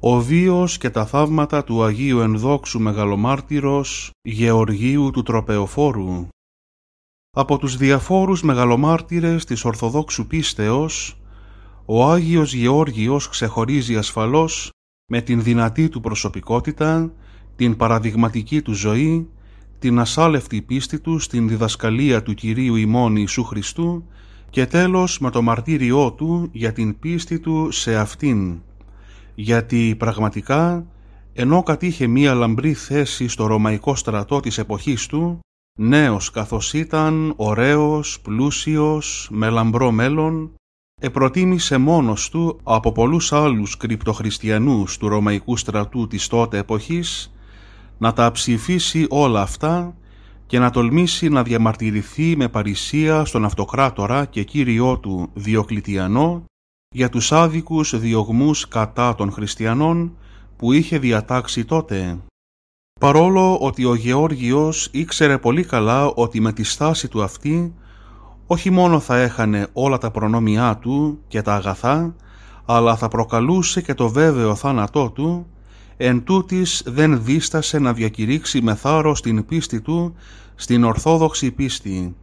Ο βίος και τα θαύματα του Αγίου Ενδόξου Μεγαλομάρτυρος Γεωργίου του Τροπεοφόρου. Από τους διαφόρους μεγαλομάρτυρες της Ορθοδόξου πίστεως, ο Άγιος Γεώργιος ξεχωρίζει ασφαλώς με την δυνατή του προσωπικότητα, την παραδειγματική του ζωή, την ασάλευτη πίστη του στην διδασκαλία του Κυρίου ημών Ιησού Χριστού και τέλος με το μαρτύριό του για την πίστη του σε αυτήν. Γιατί πραγματικά, ενώ κατήχε μία λαμπρή θέση στο ρωμαϊκό στρατό της εποχής του, νέος καθώς ήταν, ωραίος, πλούσιος, με λαμπρό μέλλον, προτίμησε μόνος του από πολλούς άλλους κρυπτοχριστιανούς του ρωμαϊκού στρατού της τότε εποχής να τα ψηφίσει όλα αυτά και να τολμήσει να διαμαρτυρηθεί με παρησία στον αυτοκράτορα και κύριό του Διοκλητιανό για τους άδικους διωγμούς κατά των χριστιανών που είχε διατάξει τότε. Παρόλο ότι ο Γεώργιος ήξερε πολύ καλά ότι με τη στάση του αυτή όχι μόνο θα έχανε όλα τα προνόμια του και τα αγαθά, αλλά θα προκαλούσε και το βέβαιο θάνατό του, εν τούτης δεν δίστασε να διακηρύξει με θάρρος την πίστη του στην ορθόδοξη πίστη.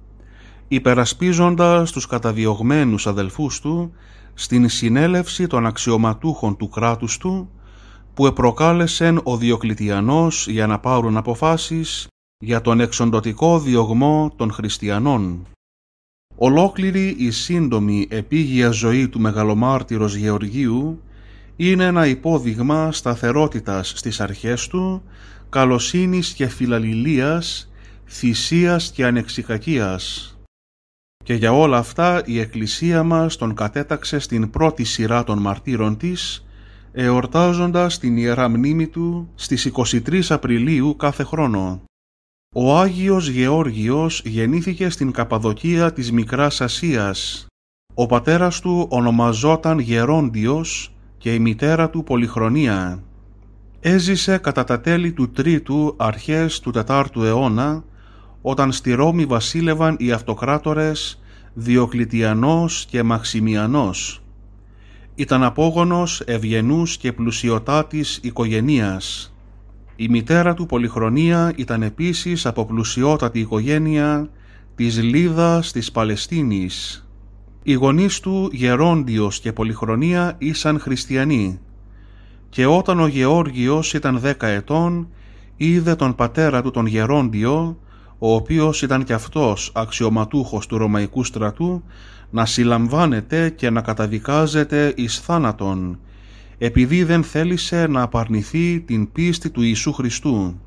Υπερασπίζοντας τους καταδιωγμένους αδελφούς του στην συνέλευση των αξιωματούχων του κράτους του, που επροκάλεσεν ο Διοκλητιανός για να πάρουν αποφάσεις για τον εξοντωτικό διωγμό των χριστιανών. Ολόκληρη η σύντομη επίγεια ζωή του μεγαλομάρτυρος Γεωργίου είναι ένα υπόδειγμα σταθερότητας στις αρχές του, καλοσύνης και φιλαλληλίας, θυσίας και ανεξικακίας. Και για όλα αυτά η Εκκλησία μας τον κατέταξε στην πρώτη σειρά των μαρτύρων της, εορτάζοντας την Ιερά Μνήμη του στις 23 Απριλίου κάθε χρόνο. Ο Άγιος Γεώργιος γεννήθηκε στην Καπαδοκία της Μικράς Ασίας. Ο πατέρας του ονομαζόταν Γερόντιος και η μητέρα του Πολυχρονία. Έζησε κατά τα τέλη του 3ου αρχές του 4ου αιώνα, όταν στη Ρώμη βασίλευαν οι αυτοκράτορες Διοκλητιανός και Μαξιμιανός. Ήταν απόγονος ευγενούς και πλουσιωτάτης οικογενείας. Η μητέρα του Πολυχρονία ήταν επίσης από πλουσιότατη οικογένεια της Λίδας της Παλαιστίνης. Οι γονείς του Γερόντιος και Πολυχρονία ήσαν χριστιανοί και όταν ο Γεώργιος ήταν 10 ετών είδε τον πατέρα του τον Γερόντιο, ο οποίος ήταν κι αυτός αξιωματούχος του Ρωμαϊκού στρατού, να συλλαμβάνεται και να καταδικάζεται εις θάνατον, επειδή δεν θέλησε να απαρνηθεί την πίστη του Ιησού Χριστού.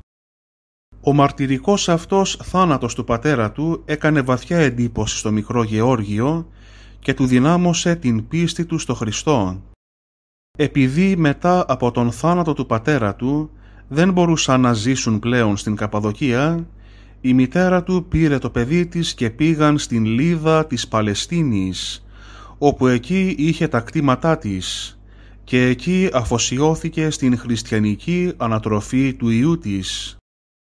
Ο μαρτυρικός αυτός θάνατος του πατέρα του έκανε βαθιά εντύπωση στο μικρό Γεώργιο και του δυνάμωσε την πίστη του στο Χριστό. Επειδή μετά από τον θάνατο του πατέρα του δεν μπορούσαν να ζήσουν πλέον στην Καπαδοκία, η μητέρα του πήρε το παιδί της και πήγαν στην Λίδα της Παλαιστίνης, όπου εκεί είχε τα κτήματά της και εκεί αφοσιώθηκε στην χριστιανική ανατροφή του ιού της.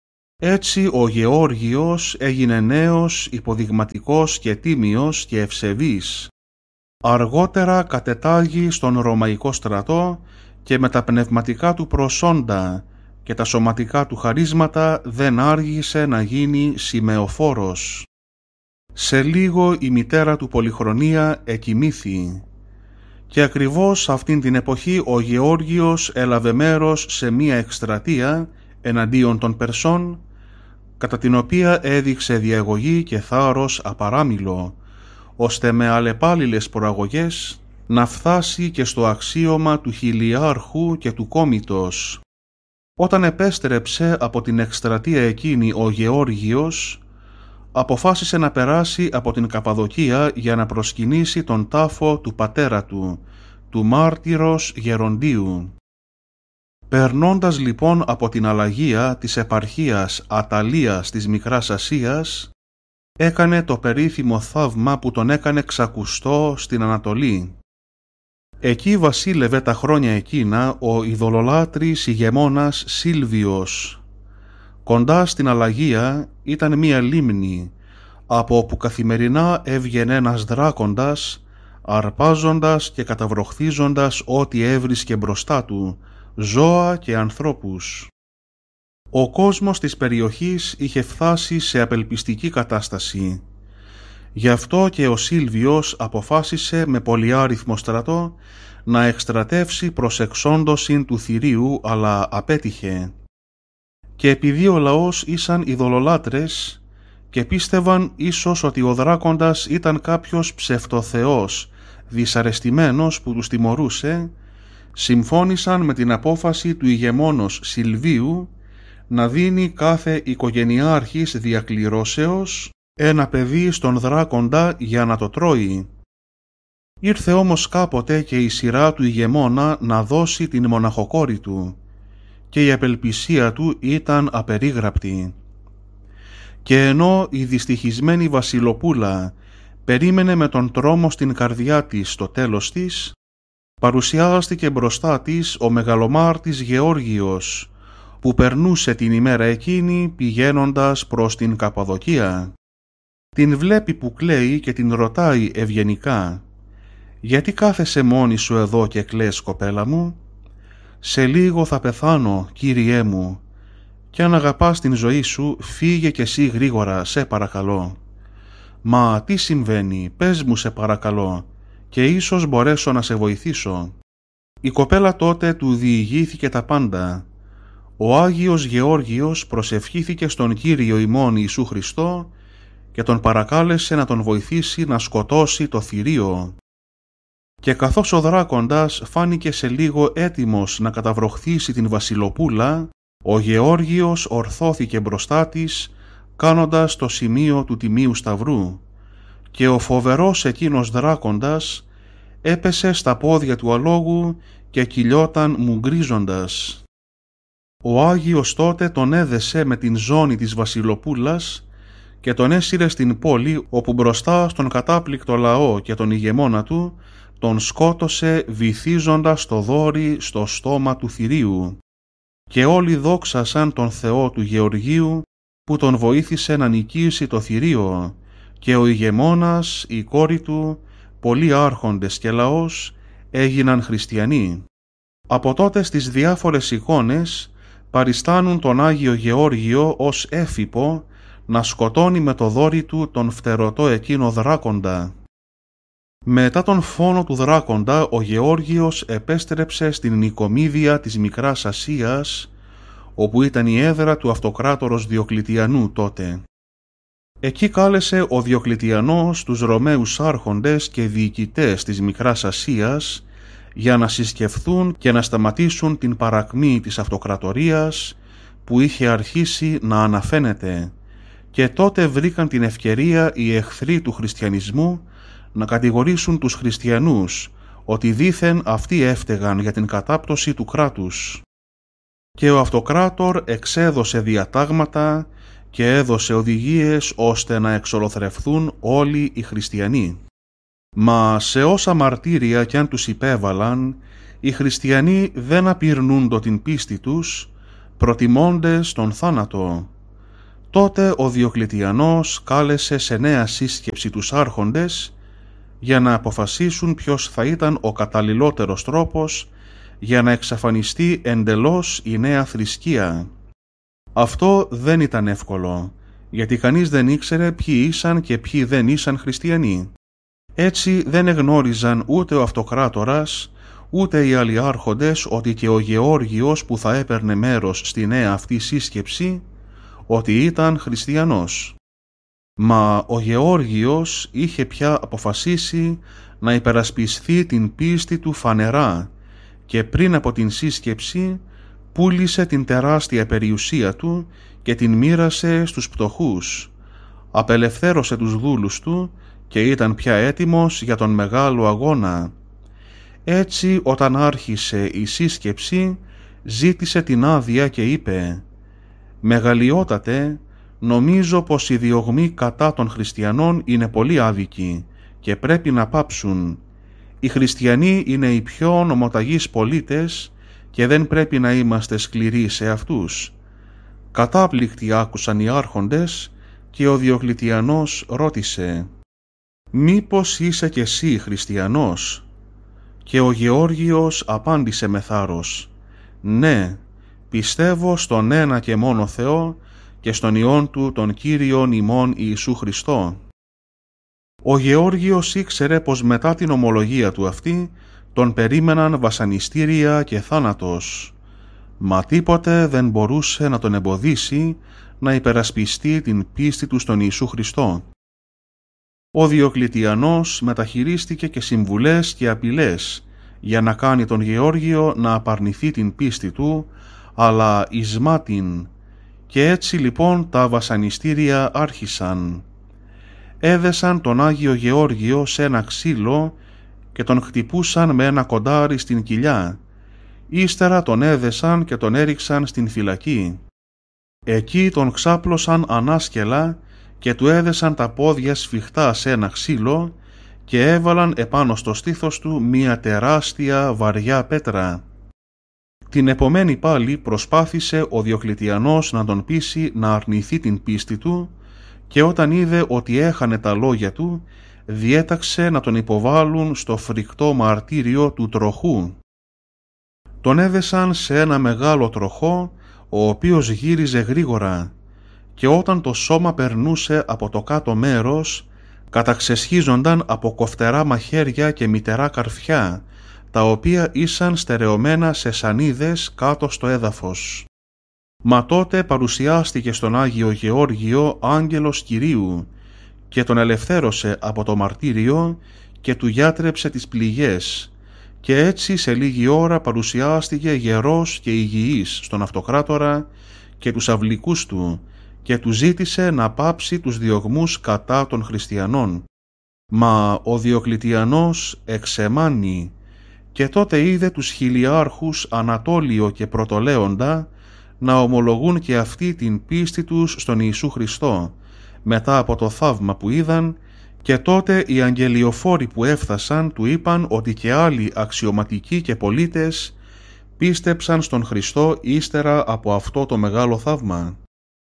Έτσι ο Γεώργιος έγινε νέος, υποδειγματικός και τίμιος και ευσεβής. Αργότερα κατετάγει στον Ρωμαϊκό στρατό και με τα πνευματικά του προσόντα και τα σωματικά του χαρίσματα δεν άργησε να γίνει σημεοφόρος. Σε λίγο η μητέρα του Πολυχρονία εκοιμήθη και ακριβώς αυτήν την εποχή ο Γεώργιος έλαβε μέρος σε μία εκστρατεία εναντίον των Περσών, κατά την οποία έδειξε διαγωγή και θάρρος απαράμιλο, ώστε με αλλεπάλληλες προαγωγές να φτάσει και στο αξίωμα του χιλιάρχου και του κόμητος. Όταν επέστρεψε από την εκστρατεία εκείνη ο Γεώργιος, αποφάσισε να περάσει από την Καπαδοκία για να προσκυνήσει τον τάφο του πατέρα του, του μάρτυρος Γεροντίου. Περνώντας λοιπόν από την αλλαγία της επαρχίας Αταλίας της Μικράς Ασίας, έκανε το περίφημο θαύμα που τον έκανε ξακουστό στην Ανατολή. Εκεί βασίλευε τα χρόνια εκείνα ο ειδωλολάτρης ηγεμόνας Σίλβιος. Κοντά στην αλλαγία ήταν μία λίμνη, από όπου καθημερινά έβγαινε ένας δράκοντας, αρπάζοντας και καταβροχθίζοντας ό,τι έβρισκε μπροστά του, ζώα και ανθρώπους. Ο κόσμος της περιοχής είχε φτάσει σε απελπιστική κατάσταση. Γι' αυτό και ο Σίλβιος αποφάσισε με πολυάριθμο στρατό να εκστρατεύσει προς εξόντωσιν του θηρίου, αλλά απέτυχε. Και επειδή ο λαός ήσαν ειδωλολάτρες και πίστευαν ίσως ότι ο δράκοντας ήταν κάποιος ψευτοθεός δυσαρεστημένος που τους τιμωρούσε, συμφώνησαν με την απόφαση του ηγεμόνος Σιλβίου να δίνει κάθε οικογενειάρχης διακληρώσεως ένα παιδί στον δράκοντα για να το τρώει. Ήρθε όμως κάποτε και η σειρά του ηγεμόνα να δώσει την μοναχοκόρη του και η απελπισία του ήταν απερίγραπτη. Και ενώ η δυστυχισμένη βασιλοπούλα περίμενε με τον τρόμο στην καρδιά της το τέλος της, παρουσιάστηκε μπροστά της ο μεγαλομάρτης Γεώργιος, που περνούσε την ημέρα εκείνη πηγαίνοντας προς την Καπαδοκία. Την βλέπει που κλαίει και την ρωτάει ευγενικά «Γιατί κάθεσαι μόνη σου εδώ και κλαις, κοπέλα μου?» «Σε λίγο θα πεθάνω, κύριέ μου, κι αν αγαπάς την ζωή σου, φύγε κι εσύ γρήγορα, σε παρακαλώ». «Μα τι συμβαίνει, πες μου σε παρακαλώ, και ίσως μπορέσω να σε βοηθήσω». Η κοπέλα τότε του διηγήθηκε τα πάντα. Ο Άγιος Γεώργιος προσευχήθηκε στον Κύριο ημών Ιησού Χριστό και τον παρακάλεσε να τον βοηθήσει να σκοτώσει το θηρίο. Και καθώς ο δράκοντας φάνηκε σε λίγο έτοιμος να καταβροχθήσει την βασιλοπούλα, ο Γεώργιος ορθώθηκε μπροστά της, κάνοντας το σημείο του Τιμίου Σταυρού, και ο φοβερός εκείνος δράκοντας έπεσε στα πόδια του αλόγου και κυλιόταν μουγκρίζοντας. Ο Άγιος τότε τον έδεσε με την ζώνη της βασιλοπούλας και τον έσυρε στην πόλη, όπου μπροστά στον κατάπληκτο λαό και τον ηγεμόνα του τον σκότωσε βυθίζοντας το δόρυ στο στόμα του θηρίου. Και όλοι δόξασαν τον Θεό του Γεωργίου που τον βοήθησε να νικήσει το θηρίο, και ο ηγεμόνας, η κόρη του, πολλοί άρχοντες και λαός έγιναν χριστιανοί. Από τότε στις διάφορες εικόνες παριστάνουν τον Άγιο Γεώργιο ως έφυπο να σκοτώνει με το δόρυ του τον φτερωτό εκείνο δράκοντα. Μετά τον φόνο του δράκοντα, ο Γεώργιος επέστρεψε στην Νικομίδια της Μικράς Ασίας, όπου ήταν η έδρα του αυτοκράτορος Διοκλητιανού τότε. Εκεί κάλεσε ο Διοκλητιανός τους Ρωμαίους άρχοντες και διοικητές της Μικράς Ασίας για να συσκεφθούν και να σταματήσουν την παρακμή της αυτοκρατορίας που είχε αρχίσει να αναφαίνεται, και τότε βρήκαν την ευκαιρία οι εχθροί του χριστιανισμού να κατηγορήσουν τους χριστιανούς ότι δήθεν αυτοί έφταιγαν για την κατάπτωση του κράτους. Και ο αυτοκράτορ εξέδωσε διατάγματα και έδωσε οδηγίες ώστε να εξολοθρευθούν όλοι οι χριστιανοί. Μα σε όσα μαρτύρια κι αν τους υπέβαλαν, οι χριστιανοί δεν απειρνούντο την πίστη τους, προτιμώντες τον θάνατο. Τότε ο Διοκλητιανός κάλεσε σε νέα σύσκεψη τους άρχοντες για να αποφασίσουν ποιος θα ήταν ο καταλληλότερος τρόπος για να εξαφανιστεί εντελώς η νέα θρησκεία. Αυτό δεν ήταν εύκολο, γιατί κανείς δεν ήξερε ποιοι ήσαν και ποιοι δεν ήσαν χριστιανοί. Έτσι δεν εγνώριζαν ούτε ο αυτοκράτορας, ούτε οι άλλοι άρχοντες ότι και ο Γεώργιος που θα έπαιρνε μέρος στη νέα αυτή σύσκεψη, ότι ήταν χριστιανός. Μα ο Γεώργιος είχε πια αποφασίσει να υπερασπιστεί την πίστη του φανερά και πριν από την σύσκεψη πούλησε την τεράστια περιουσία του και την μοίρασε στους πτωχούς, απελευθέρωσε τους δούλους του και ήταν πια έτοιμος για τον μεγάλο αγώνα. Έτσι όταν άρχισε η σύσκεψη ζήτησε την άδεια και είπε «Μεγαλειότατε, νομίζω πως οι διωγμοί κατά των χριστιανών είναι πολύ άδικοι και πρέπει να πάψουν. Οι χριστιανοί είναι οι πιο νομοταγείς πολίτες και δεν πρέπει να είμαστε σκληροί σε αυτούς». Κατάπληκτοι άκουσαν οι άρχοντες και ο Διοκλητιανός ρώτησε «Μήπως είσαι κι εσύ χριστιανός?» Και ο Γεώργιος απάντησε με θάρρος: «Ναι, πιστεύω στον ένα και μόνο Θεό και στον Υιόν Του τον Κύριον ημών Ιησού Χριστό». Ο Γεώργιος ήξερε πως μετά την ομολογία του αυτή τον περίμεναν βασανιστήρια και θάνατος, μα τίποτε δεν μπορούσε να τον εμποδίσει να υπερασπιστεί την πίστη του στον Ιησού Χριστό. Ο Διοκλητιανός μεταχειρίστηκε και συμβουλές και απειλές για να κάνει τον Γεώργιο να απαρνηθεί την πίστη του, αλλά ισμάτιν, και έτσι λοιπόν τα βασανιστήρια άρχισαν. Έδεσαν τον Άγιο Γεώργιο σε ένα ξύλο και τον χτυπούσαν με ένα κοντάρι στην κοιλιά. Ύστερα τον έδεσαν και τον έριξαν στην φυλακή. Εκεί τον ξάπλωσαν ανάσκελα και του έδεσαν τα πόδια σφιχτά σε ένα ξύλο και έβαλαν επάνω στο στήθος του μία τεράστια βαριά πέτρα. Την επομένη πάλι προσπάθησε ο Διοκλητιανός να τον πείσει να αρνηθεί την πίστη του, και όταν είδε ότι έχανε τα λόγια του, διέταξε να τον υποβάλουν στο φρικτό μαρτύριο του τροχού. Τον έδεσαν σε ένα μεγάλο τροχό, ο οποίος γύριζε γρήγορα, και όταν το σώμα περνούσε από το κάτω μέρος, καταξεσχίζονταν από κοφτερά μαχαίρια και μυτερά καρφιά, τα οποία ήσαν στερεωμένα σε σανίδες κάτω στο έδαφος. Μα τότε παρουσιάστηκε στον Άγιο Γεώργιο άγγελος Κυρίου και τον ελευθέρωσε από το μαρτύριο και του γιάτρεψε τις πληγές, και έτσι σε λίγη ώρα παρουσιάστηκε γερός και υγιής στον αυτοκράτορα και τους αυλικούς του και του ζήτησε να πάψει τους διωγμούς κατά των χριστιανών. Μα ο Διοκλητιανός εξεμάνει, και τότε είδε τους χιλιάρχους Ανατόλιο και Πρωτολέοντα να ομολογούν και αυτοί την πίστη τους στον Ιησού Χριστό μετά από το θαύμα που είδαν, και τότε οι αγγελιοφόροι που έφτασαν του είπαν ότι και άλλοι αξιωματικοί και πολίτες πίστεψαν στον Χριστό ύστερα από αυτό το μεγάλο θαύμα.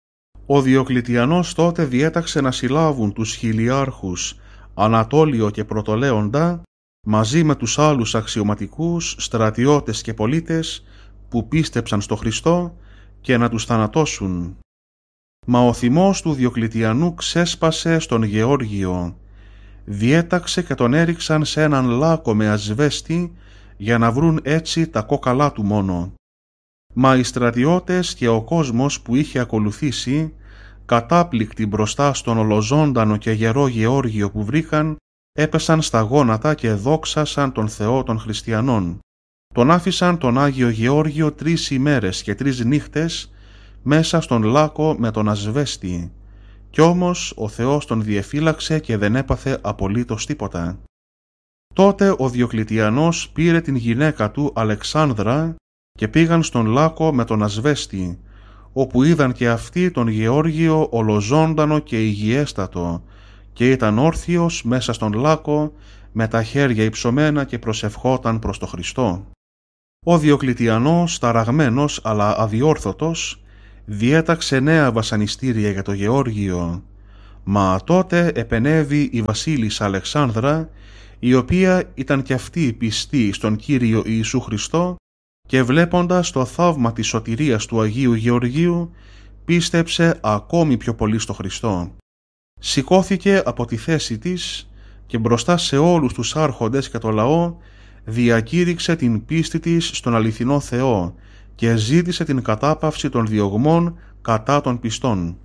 Ο Διοκλητιανός τότε διέταξε να συλλάβουν τους χιλιάρχους Ανατόλιο και Πρωτολέοντα μαζί με τους άλλους αξιωματικούς, στρατιώτες και πολίτες που πίστεψαν στο Χριστό και να τους θανατώσουν. Μα ο θυμός του Διοκλητιανού ξέσπασε στον Γεώργιο. Διέταξε και τον έριξαν σε έναν λάκκο με ασβέστη για να βρουν έτσι τα κόκαλά του μόνο. Μα οι στρατιώτες και ο κόσμος που είχε ακολουθήσει, κατάπληκτοι μπροστά στον ολοζώντανο και γερό Γεώργιο που βρήκαν, έπεσαν στα γόνατα και δόξασαν τον Θεό των χριστιανών. Τον άφησαν τον Άγιο Γεώργιο 3 ημέρες και 3 νύχτες μέσα στον λάκκο με τον ασβέστη, κι όμως ο Θεός τον διεφύλαξε και δεν έπαθε απολύτως τίποτα. Τότε ο Διοκλητιανός πήρε την γυναίκα του Αλεξάνδρα και πήγαν στον λάκκο με τον ασβέστη, όπου είδαν και αυτοί τον Γεώργιο ολοζώντανο και υγιέστατο, και ήταν όρθιος μέσα στον λάκκο με τα χέρια υψωμένα και προσευχόταν προς το Χριστό. Ο Διοκλητιανός, ταραγμένος αλλά αδιόρθωτος, διέταξε νέα βασανιστήρια για το Γεώργιο, μα τότε επενέβη η βασίλισσα Αλεξάνδρα, η οποία ήταν κι αυτή πιστή στον Κύριο Ιησού Χριστό, και βλέποντας το θαύμα της σωτηρίας του Αγίου Γεωργίου πίστεψε ακόμη πιο πολύ στο Χριστό. Σηκώθηκε από τη θέση της και μπροστά σε όλους τους άρχοντες και το λαό διακήρυξε την πίστη της στον αληθινό Θεό και ζήτησε την κατάπαυση των διωγμών κατά των πιστών.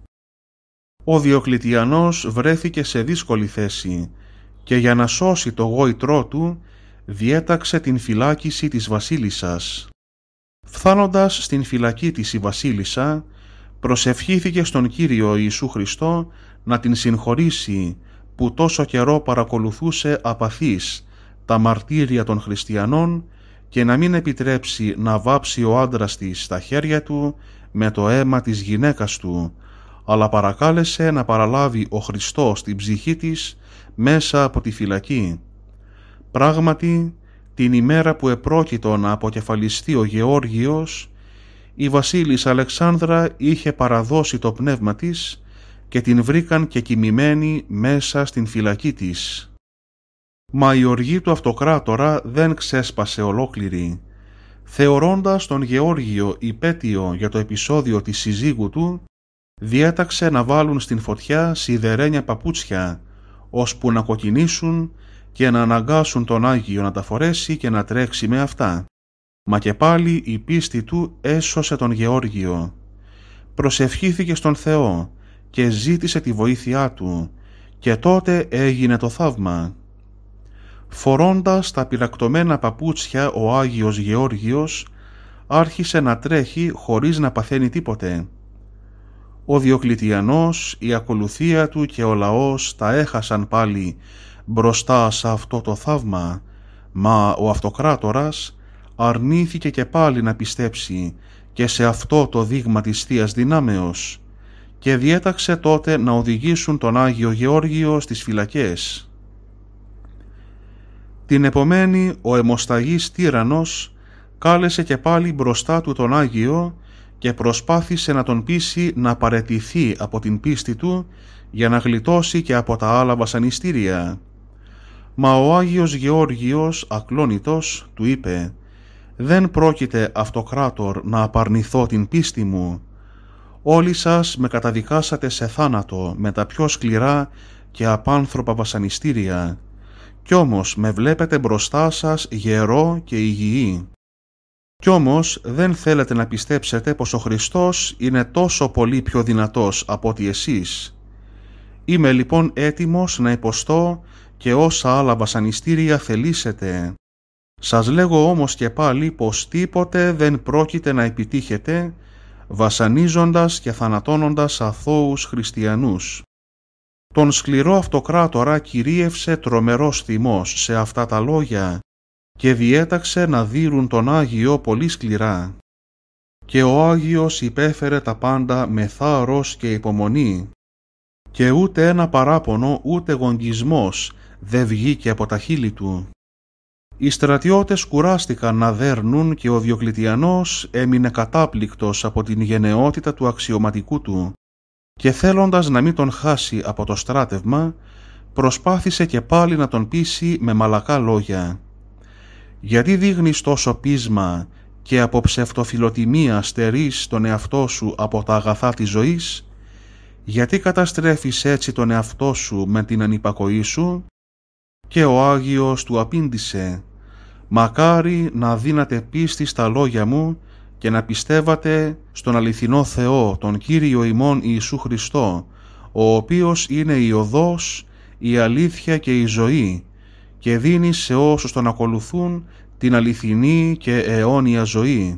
Ο Διοκλητιανός βρέθηκε σε δύσκολη θέση και για να σώσει το γόητρό του διέταξε την φυλάκιση της βασίλισσας. Φθάνοντας στην φυλακή της η βασίλισσα, προσευχήθηκε στον Κύριο Ιησού Χριστό να την συγχωρήσει που τόσο καιρό παρακολουθούσε απαθής τα μαρτύρια των χριστιανών και να μην επιτρέψει να βάψει ο άντρας της στα χέρια του με το αίμα της γυναίκας του, αλλά παρακάλεσε να παραλάβει ο Χριστός την ψυχή της μέσα από τη φυλακή. Πράγματι, την ημέρα που επρόκειτο να αποκεφαλιστεί ο Γεώργιος, η βασίλισσα Αλεξάνδρα είχε παραδώσει το πνεύμα της και την βρήκαν και κοιμημένη μέσα στην φυλακή της. Μα η οργή του αυτοκράτορα δεν ξέσπασε ολόκληρη. Θεωρώντας τον Γεώργιο υπέτειο για το επεισόδιο της συζύγου του, διέταξε να βάλουν στην φωτιά σιδερένια παπούτσια, ώσπου να κοκκινήσουν και να αναγκάσουν τον Άγιο να τα φορέσει και να τρέξει με αυτά. Μα και πάλι η πίστη του έσωσε τον Γεώργιο. Προσευχήθηκε στον Θεό και ζήτησε τη βοήθειά του, και τότε έγινε το θαύμα. Φορώντας τα πυρακτωμένα παπούτσια, ο Άγιος Γεώργιος άρχισε να τρέχει χωρίς να παθαίνει τίποτε. Ο Διοκλητιανός, η ακολουθία του και ο λαός τα έχασαν πάλι μπροστά σε αυτό το θαύμα, μα ο αυτοκράτορας αρνήθηκε και πάλι να πιστέψει και σε αυτό το δείγμα της Θείας Δυνάμεως και διέταξε τότε να οδηγήσουν τον Άγιο Γεώργιο στις φυλακές. Την επομένη ο αιμοσταγής τύραννος κάλεσε και πάλι μπροστά του τον Άγιο και προσπάθησε να τον πείσει να παραιτηθεί από την πίστη του για να γλιτώσει και από τα άλλα βασανιστήρια. Μα ο Άγιος Γεώργιος ακλόνητος του είπε «Δεν πρόκειται, αυτοκράτορ, να απαρνηθώ την πίστη μου. Όλοι σας με καταδικάσατε σε θάνατο με τα πιο σκληρά και απάνθρωπα βασανιστήρια, κι όμως με βλέπετε μπροστά σας γερό και υγιή. Κι όμως δεν θέλετε να πιστέψετε πως ο Χριστός είναι τόσο πολύ πιο δυνατός από ότι εσείς. Είμαι λοιπόν έτοιμος να υποστώ και όσα άλλα βασανιστήρια θελήσετε. Σας λέγω όμως και πάλι πως τίποτε δεν πρόκειται να επιτύχετε βασανίζοντας και θανατώνοντας αθώους χριστιανούς». Τον σκληρό αυτοκράτορα κυρίευσε τρομερός θυμός σε αυτά τα λόγια και διέταξε να δείρουν τον Άγιο πολύ σκληρά. Και ο Άγιος υπέφερε τα πάντα με θάρρος και υπομονή και ούτε ένα παράπονο ούτε γογγισμός δεν βγήκε από τα χείλη του. Οι στρατιώτες κουράστηκαν να δέρνουν και ο Διοκλητιανός έμεινε κατάπληκτος από την γενναιότητα του αξιωματικού του και θέλοντας να μην τον χάσει από το στράτευμα προσπάθησε και πάλι να τον πείσει με μαλακά λόγια. «Γιατί δείχνεις τόσο πείσμα και από ψευτοφιλοτιμία στερείς τον εαυτό σου από τα αγαθά της ζωής? Γιατί καταστρέφεις έτσι τον εαυτό σου με την ανυπακοή σου?» Και ο Άγιος του απήντησε «Μακάρι να δίνατε πίστη στα λόγια μου και να πιστεύατε στον αληθινό Θεό, τον Κύριο ημών Ιησού Χριστό, ο οποίος είναι η οδός, η αλήθεια και η ζωή και δίνει σε όσους τον ακολουθούν την αληθινή και αιώνια ζωή».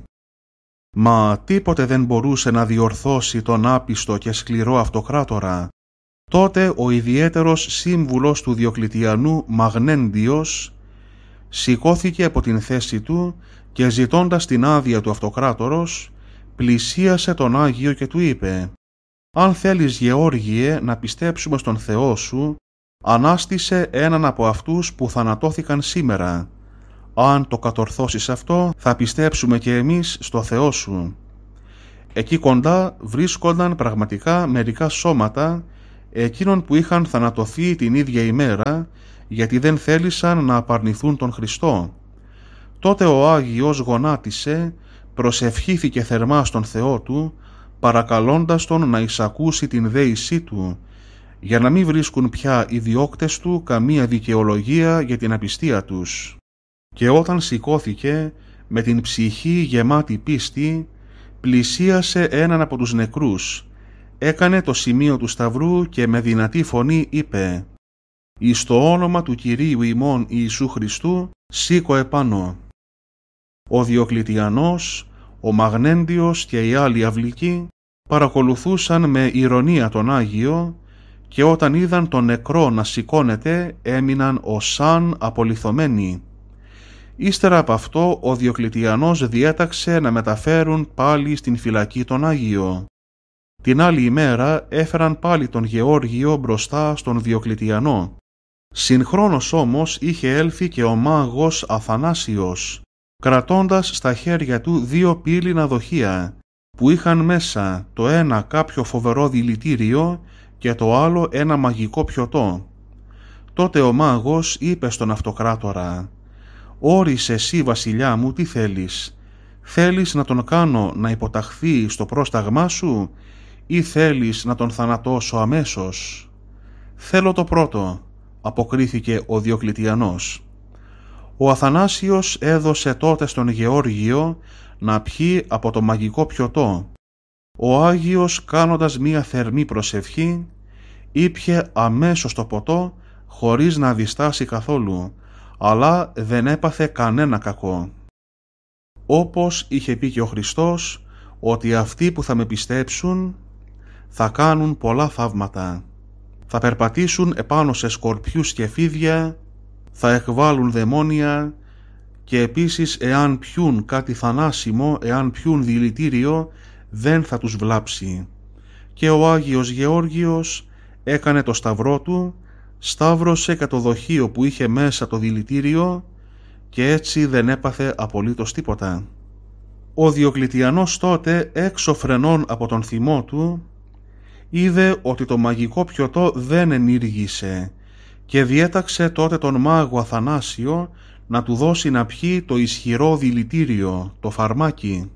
Μα τίποτε δεν μπορούσε να διορθώσει τον άπιστο και σκληρό αυτοκράτορα. Τότε ο ιδιαίτερος σύμβουλος του Διοκλητιανού Μαγνέντιος σηκώθηκε από την θέση του και ζητώντας την άδεια του αυτοκράτορος πλησίασε τον Άγιο και του είπε «Αν θέλεις, Γεώργιε, να πιστέψουμε στον Θεό σου, ανάστησε έναν από αυτούς που θανατώθηκαν σήμερα. Αν το κατορθώσεις αυτό, θα πιστέψουμε και εμείς στο Θεό σου». Εκεί κοντά βρίσκονταν πραγματικά μερικά σώματα εκείνων που είχαν θανατωθεί την ίδια ημέρα, γιατί δεν θέλησαν να απαρνηθούν τον Χριστό. Τότε ο Άγιος γονάτισε, προσευχήθηκε θερμά στον Θεό του, παρακαλώντας τον να εισακούσει την δέησή του, για να μην βρίσκουν πια οι διώκτες του καμία δικαιολογία για την απιστία τους. Και όταν σηκώθηκε, με την ψυχή γεμάτη πίστη, πλησίασε έναν από τους νεκρούς, έκανε το σημείο του σταυρού και με δυνατή φωνή είπε «Εις το όνομα του Κυρίου ημών Ιησού Χριστού, σήκω επάνω». Ο Διοκλητιανός, ο Μαγνέντιος και οι άλλοι αυλικοί παρακολουθούσαν με ηρωνία τον Άγιο και όταν είδαν τον νεκρό να σηκώνεται έμειναν ως σαν απολιθωμένοι. Ύστερα από αυτό ο Διοκλητιανός διέταξε να μεταφέρουν πάλι στην φυλακή τον Άγιο. Την άλλη ημέρα έφεραν πάλι τον Γεώργιο μπροστά στον Διοκλητιανό. Συγχρόνως όμως είχε έλθει και ο μάγος Αθανάσιος, κρατώντας στα χέρια του 2 πύληνα δοχεία, που είχαν μέσα το ένα κάποιο φοβερό δηλητήριο και το άλλο ένα μαγικό πιωτό. Τότε ο μάγος είπε στον αυτοκράτορα: «Όρισε εσύ, βασιλιά μου, τι θέλεις? Θέλεις να τον κάνω να υποταχθεί στο πρόσταγμά σου ή θέλεις να τον θανατώσω αμέσως?» «Θέλω το πρώτο», αποκρίθηκε ο Διοκλητιανός. Ο Αθανάσιος έδωσε τότε στον Γεώργιο να πιει από το μαγικό πιωτό. Ο Άγιος, κάνοντας μία θερμή προσευχή, ήπιε αμέσως το ποτό χωρίς να διστάσει καθόλου, αλλά δεν έπαθε κανένα κακό. Όπως είχε πει και ο Χριστός, ότι αυτοί που θα με πιστέψουν θα κάνουν πολλά θαύματα. Θα περπατήσουν επάνω σε σκορπιούς και φίδια, θα εκβάλουν δαιμόνια και επίσης εάν πιούν κάτι θανάσιμο, εάν πιούν δηλητήριο, δεν θα τους βλάψει. Και ο Άγιος Γεώργιος έκανε το σταυρό του, σταύρωσε και το δοχείο που είχε μέσα το δηλητήριο και έτσι δεν έπαθε απολύτως τίποτα. Ο Διοκλητιανός τότε, έξω φρενών από τον θυμό του, είδε ότι το μαγικό πιωτό δεν ενήργησε και διέταξε τότε τον μάγο Αθανάσιο να του δώσει να πιει το ισχυρό δηλητήριο, το φαρμάκι.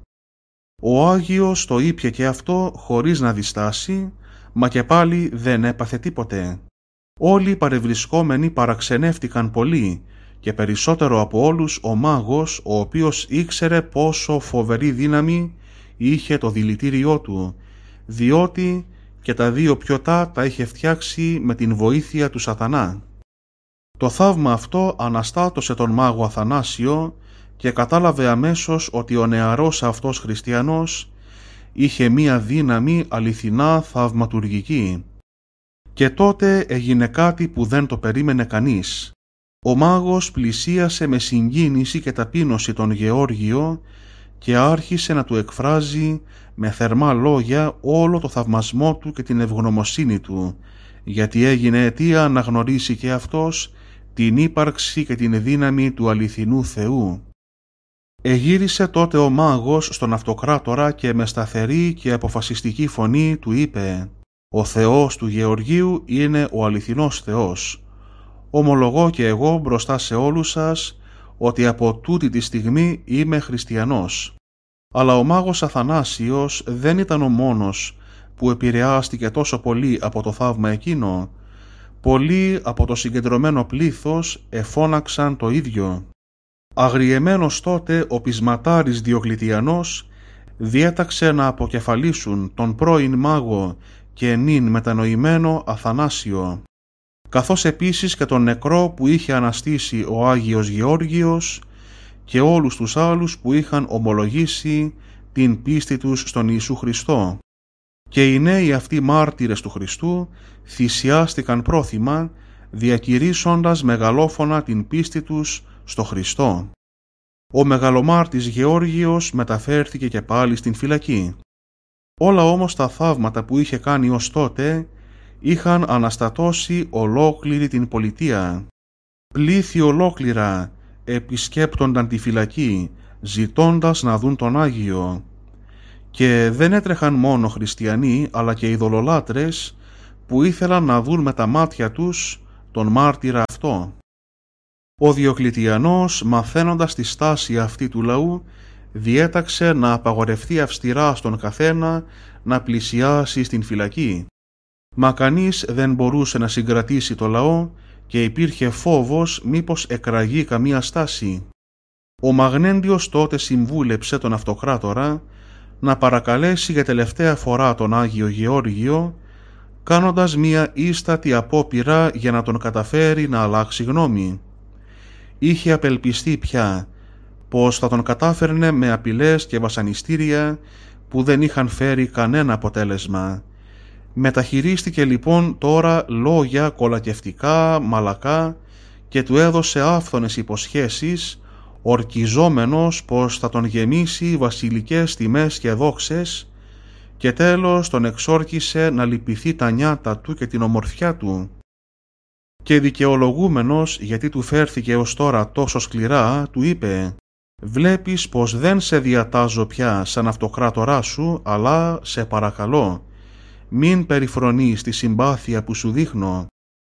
Ο Άγιος το ήπιε και αυτό χωρίς να διστάσει, μα και πάλι δεν έπαθε τίποτε. Όλοι οι παρευρισκόμενοι παραξενεύτηκαν πολύ και περισσότερο από όλους ο μάγος, ο οποίος ήξερε πόσο φοβερή δύναμη είχε το δηλητήριό του, διότι και τα δύο πιωτά τα είχε φτιάξει με την βοήθεια του σατανά. Το θαύμα αυτό αναστάτωσε τον μάγο Αθανάσιο και κατάλαβε αμέσως ότι ο νεαρός αυτός χριστιανός είχε μία δύναμη αληθινά θαυματουργική. Και τότε έγινε κάτι που δεν το περίμενε κανείς. Ο μάγος πλησίασε με συγκίνηση και ταπείνωση τον Γεώργιο και άρχισε να του εκφράζει με θερμά λόγια όλο το θαυμασμό του και την ευγνωμοσύνη του, γιατί έγινε αιτία να γνωρίσει και αυτός την ύπαρξη και την δύναμη του αληθινού Θεού. Εγύρισε τότε ο μάγος στον αυτοκράτορα και με σταθερή και αποφασιστική φωνή του είπε: «Ο Θεός του Γεωργίου είναι ο αληθινός Θεός. Ομολογώ και εγώ μπροστά σε όλους σας ότι από τούτη τη στιγμή είμαι χριστιανός». Αλλά ο μάγος Αθανάσιος δεν ήταν ο μόνος που επηρεάστηκε τόσο πολύ από το θαύμα εκείνο. Πολλοί από το συγκεντρωμένο πλήθος εφώναξαν το ίδιο. Αγριεμένος τότε ο πεισματάρης Διοκλητιανός διέταξε να αποκεφαλίσουν τον πρώην μάγο και νυν μετανοημένο Αθανάσιο, καθώς επίσης και τον νεκρό που είχε αναστήσει ο Άγιος Γεώργιος και όλους τους άλλους που είχαν ομολογήσει την πίστη τους στον Ιησού Χριστό. Και οι νέοι αυτοί μάρτυρες του Χριστού θυσιάστηκαν πρόθυμα, διακηρύσσοντας μεγαλόφωνα την πίστη τους στο Χριστό. Ο μεγαλομάρτης Γεώργιος μεταφέρθηκε και πάλι στην φυλακή. Όλα όμως τα θαύματα που είχε κάνει ως τότε είχαν αναστατώσει ολόκληρη την πολιτεία. Πλήθη ολόκληρα επισκέπτονταν τη φυλακή, ζητώντας να δουν τον Άγιο. Και δεν έτρεχαν μόνο χριστιανοί, αλλά και ειδωλολάτρες που ήθελαν να δουν με τα μάτια τους τον μάρτυρα αυτό. Ο Διοκλητιανός, μαθαίνοντας τη στάση αυτή του λαού, διέταξε να απαγορευτεί αυστηρά στον καθένα να πλησιάσει στην φυλακή. Μα κανείς δεν μπορούσε να συγκρατήσει το λαό και υπήρχε φόβος μήπως εκραγεί καμία στάση. Ο Μαγνέντιος τότε συμβούλεψε τον αυτοκράτορα να παρακαλέσει για τελευταία φορά τον Άγιο Γεώργιο, κάνοντας μία ίστατη απόπειρα για να τον καταφέρει να αλλάξει γνώμη. Είχε απελπιστεί πια πως θα τον κατάφερνε με απειλές και βασανιστήρια που δεν είχαν φέρει κανένα αποτέλεσμα. Μεταχειρίστηκε λοιπόν τώρα λόγια κολακευτικά, μαλακά και του έδωσε άφθονες υποσχέσεις, ορκιζόμενος πως θα τον γεμίσει βασιλικές τιμές και δόξες, και τέλος τον εξόρκισε να λυπηθεί τα νιάτα του και την ομορφιά του. Και δικαιολογούμενος, γιατί του φέρθηκε ως τώρα τόσο σκληρά, του είπε: «Βλέπεις πως δεν σε διατάζω πια σαν αυτοκράτορά σου, αλλά σε παρακαλώ, μην περιφρονείς τη συμπάθεια που σου δείχνω.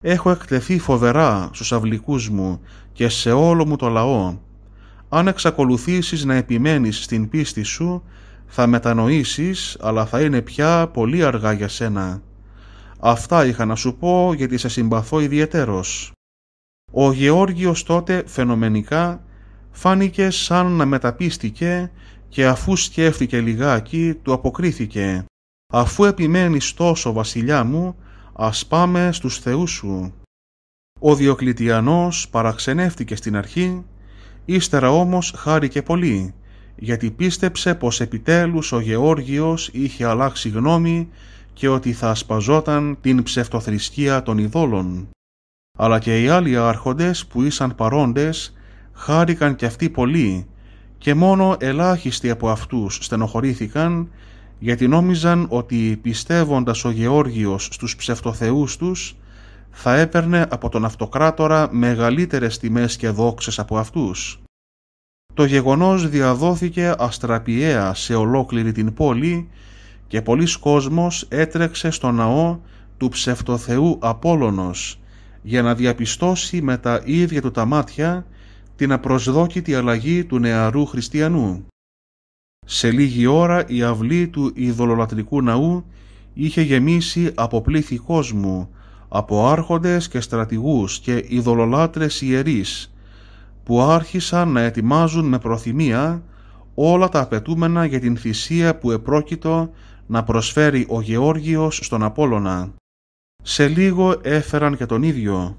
Έχω εκτεθεί φοβερά στους αυλικούς μου και σε όλο μου το λαό. Αν εξακολουθήσεις να επιμένεις στην πίστη σου, θα μετανοήσεις, αλλά θα είναι πια πολύ αργά για σένα. Αυτά είχα να σου πω, γιατί σε συμπαθώ ιδιαιτέρως». Ο Γεώργιος τότε φαινομενικά φάνηκε σαν να μεταπίστηκε και αφού σκέφτηκε λιγάκι του αποκρίθηκε «Αφού επιμένεις τόσο, βασιλιά μου, ας πάμε στους θεούς σου». Ο Διοκλητιανός παραξενεύτηκε στην αρχή, ύστερα όμως χάρηκε πολύ, γιατί πίστεψε πως επιτέλους ο Γεώργιος είχε αλλάξει γνώμη και ότι θα ασπαζόταν την ψευτοθρησκεία των ειδόλων. Αλλά και οι άλλοι άρχοντες που ήσαν παρόντες χάρηκαν κι αυτοί πολύ, και μόνο ελάχιστοι από αυτούς στενοχωρήθηκαν, γιατί νόμιζαν ότι πιστεύοντας ο Γεώργιος στους ψευτοθεούς τους θα έπαιρνε από τον αυτοκράτορα μεγαλύτερες τιμές και δόξες από αυτούς. Το γεγονός διαδόθηκε αστραπιαία σε ολόκληρη την πόλη και πολύς κόσμος έτρεξε στο ναό του ψευτοθεού Απόλλωνος για να διαπιστώσει με τα ίδια του τα μάτια την απροσδόκητη αλλαγή του νεαρού χριστιανού. Σε λίγη ώρα η αυλή του ειδωλολατρικού ναού είχε γεμίσει από πλήθη κόσμου, από άρχοντες και στρατηγούς και ειδωλολάτρες ιερείς, που άρχισαν να ετοιμάζουν με προθυμία όλα τα απαιτούμενα για την θυσία που επρόκειτο να προσφέρει ο Γεώργιος στον Απόλλωνα. Σε λίγο έφεραν και τον ίδιο.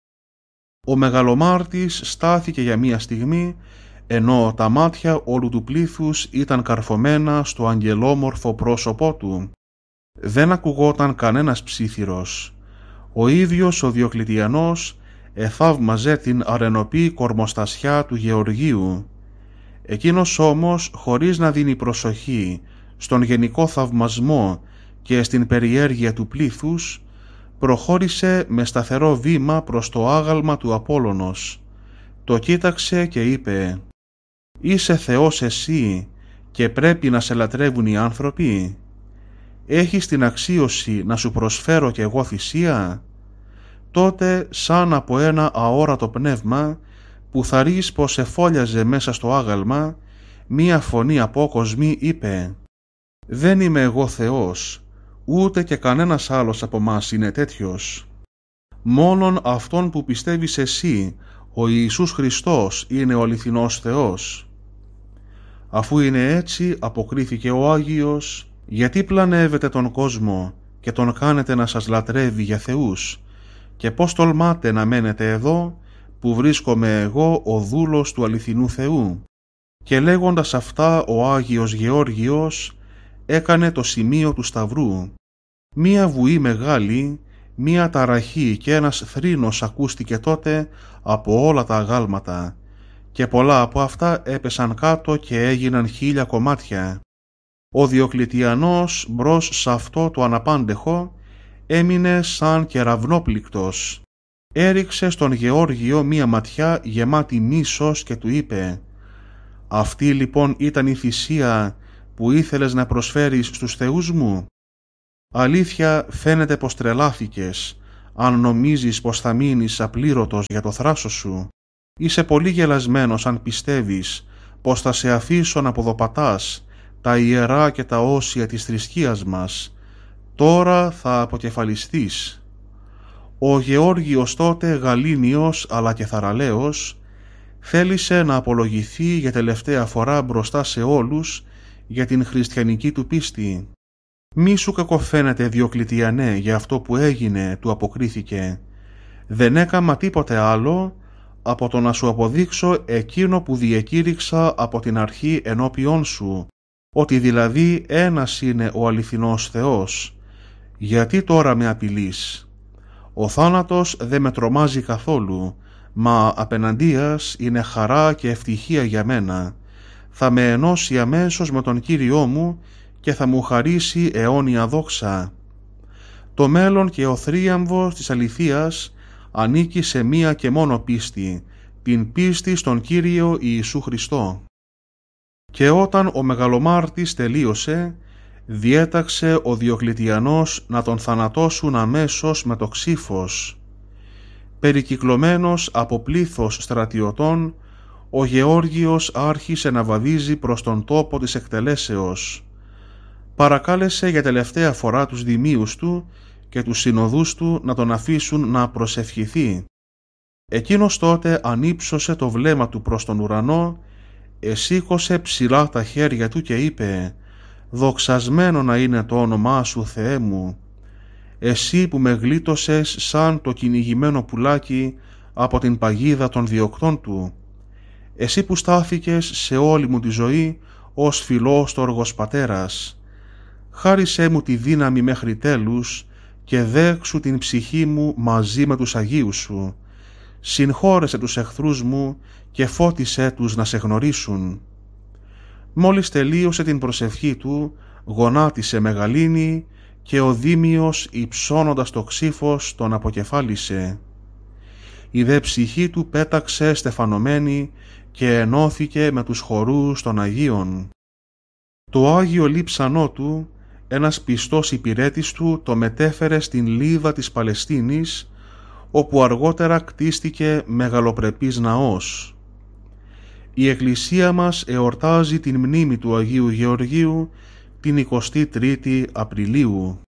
Ο μεγαλομάρτης στάθηκε για μία στιγμή, ενώ τα μάτια όλου του πλήθους ήταν καρφωμένα στο αγγελόμορφο πρόσωπό του. Δεν ακουγόταν κανένας ψίθυρος. Ο ίδιος ο Διοκλητιανός εθαύμαζε την αρενοπή κορμοστασιά του Γεωργίου. Εκείνος όμως, χωρίς να δίνει προσοχή στον γενικό θαυμασμό και στην περιέργεια του πλήθους, προχώρησε με σταθερό βήμα προς το άγαλμα του Απόλλωνος. Το κοίταξε και είπε «Είσαι Θεός εσύ και πρέπει να σε λατρεύουν οι άνθρωποι? Έχεις την αξίωση να σου προσφέρω κι εγώ θυσία?» Τότε, σαν από ένα αόρατο πνεύμα που θα ρίξει πως εφόλιαζε μέσα στο άγαλμα, μία φωνή απόκοσμη είπε «Δεν είμαι εγώ Θεός, ούτε και κανένας άλλος από μας είναι τέτοιος. Μόνον αυτόν που πιστεύεις εσύ, ο Ιησούς Χριστός, είναι ο αληθινός Θεός». «Αφού είναι έτσι», αποκρίθηκε ο Άγιος, «γιατί πλανεύετε τον κόσμο και τον κάνετε να σας λατρεύει για θεούς, και πώς τολμάτε να μένετε εδώ που βρίσκομαι εγώ ο δούλος του αληθινού Θεού?» Και λέγοντας αυτά, ο Άγιος Γεώργιος έκανε το σημείο του σταυρού. Μία βουή μεγάλη, μία ταραχή και ένας θρήνος ακούστηκε τότε από όλα τα αγάλματα, και πολλά από αυτά έπεσαν κάτω και έγιναν 1000 κομμάτια. Ο Διοκλητιανός μπρος σ' αυτό το αναπάντεχο έμεινε σαν κεραυνόπληκτος. Έριξε στον Γεώργιο μία ματιά γεμάτη μίσος και του είπε «Αυτή λοιπόν ήταν η θυσία που ήθελες να προσφέρεις στους θεούς μου? Αλήθεια φαίνεται πως τρελάθηκες, αν νομίζεις πως θα μείνεις απλήρωτος για το θράσος σου. Είσαι πολύ γελασμένος αν πιστεύεις πως θα σε αφήσω να ποδοπατάς τα ιερά και τα όσια της θρησκείας μας. Τώρα θα αποκεφαλιστείς». Ο Γεώργιος τότε, γαλήνιος αλλά και θαραλέος, θέλησε να απολογηθεί για τελευταία φορά μπροστά σε όλους για την χριστιανική του πίστη. «Μη σου κακοφαίνεται, Διοκλητιανέ, για αυτό που έγινε», του αποκρίθηκε. «Δεν έκαμα τίποτε άλλο από το να σου αποδείξω εκείνο που διεκήρυξα από την αρχή ενώπιόν σου, ότι δηλαδή ένας είναι ο αληθινός Θεός. Γιατί τώρα με απειλείς? Ο θάνατος δεν με τρομάζει καθόλου, μα απέναντίας είναι χαρά και ευτυχία για μένα. Θα με ενώσει αμέσως με τον Κύριό μου και θα μου χαρίσει αιώνια δόξα. Το μέλλον και ο θρίαμβος της αληθείας ανήκει σε μία και μόνο πίστη, την πίστη στον Κύριο Ιησού Χριστό». Και όταν ο μεγαλομάρτης τελείωσε, διέταξε ο Διοκλητιανός να τον θανατώσουν αμέσως με το ξύφος. Περικυκλωμένος από πλήθος στρατιωτών, ο Γεώργιος άρχισε να βαδίζει προς τον τόπο της εκτελέσεως. Παρακάλεσε για τελευταία φορά τους δημίους του και τους συνοδούς του να τον αφήσουν να προσευχηθεί. Εκείνος τότε ανύψωσε το βλέμμα του προς τον ουρανό, εσήκωσε ψηλά τα χέρια του και είπε «Δοξασμένο να είναι το όνομά σου, Θεέ μου, εσύ που με γλίτωσες σαν το κυνηγημένο πουλάκι από την παγίδα των διοκτών του, εσύ που στάθηκες σε όλη μου τη ζωή ως φιλόστοργος πατέρας, χάρισέ μου τη δύναμη μέχρι τέλους και δέξου την ψυχή μου μαζί με τους Αγίους σου, συγχώρεσε τους εχθρούς μου και φώτισέ τους να σε γνωρίσουν». Μόλις τελείωσε την προσευχή του, γονάτισε με γαλήνη και ο Δήμιος υψώνοντας το ξύφος τον αποκεφάλισε. Η δε ψυχή του πέταξε στεφανωμένη και ενώθηκε με τους χορούς των Αγίων. Το Άγιο λείψανό του, ένας πιστός υπηρέτης του, το μετέφερε στην Λίδα της Παλαιστίνης, όπου αργότερα κτίστηκε μεγαλοπρεπής ναός. Η Εκκλησία μας εορτάζει την μνήμη του Αγίου Γεωργίου την 23η Απριλίου.